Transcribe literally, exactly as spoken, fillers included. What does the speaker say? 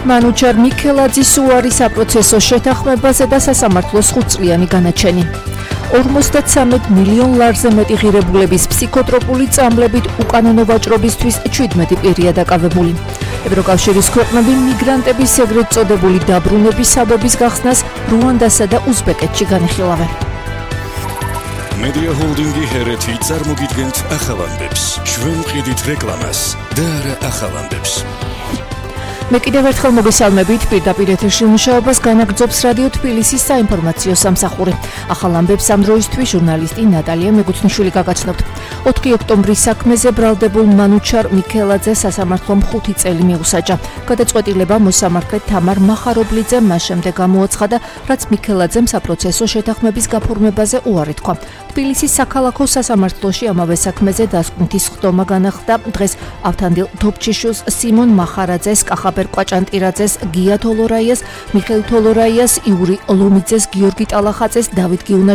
მანუჩარ მიქელაძის უარი საპროცესო შეთანხმებაზე და სასამართლოს ხუთწლიანი განაჩენი. ორმოცდათრამეტ მილიონ ლარზე მეტი ღირებულების ფსიქოტროპული წამლებით უკანონო ვაჭრობისთვის ჩვიდმეტი პირია დაკავებული. ევროკავშირის ქვეყნები მიგრანტების ეგრეთ წოდებული დაბრუნების საბაბის გახსნას რუანდასა და უზბეკეთში განიხილავენ. Media Holdingi ჰერეთი წარმოგიდგენთ ახალამდებს. ჩვენ ვყიდით რეკლამას და არა ახალამდებს. მე კიდევ ერთხელ მოგესალმებით პირდაპირ ეთერში მუშაობას განაგრძობს რადიო თბილისის საინფორმაციო სამსახური. ახალ ამბებს ამ დროისთვის ჟურნალისტი ნატალია მეგუცნიშვილი გაგაცნობთ. ოთხი ოქტომბრის საქმეზე ბრალდებულ მანუჩარ მიქელაძეს სასამართლომ ხუთი წელი მიუსაჯა. გადაწყვეტილება მოსამართლე თამარ მახარობლიძემ მას შემდეგ გამოაცხადა, რაც მიქელაძემ საპროცესო შეთანხმების გაფორმებაზე უარი თქვა. თბილისის საქალაქო სასამართლოში ამავე საქმეზე დასკვნითი სხდომა განახლდა. დღეს ავთანდილ თოფჩიშვილს, სიმონ მახარაძეს, კახაბერ კვაჭანტირაძეს, გია თოლორაიას, მიხეილ თოლორაიას, იური ლომიძეს, გიორგი ტალახაძეს, დავით გიუნა